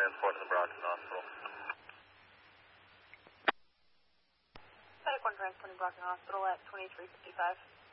transport to the Brockton Hospital. Medic 1 transporting Brockton Hospital at 2355.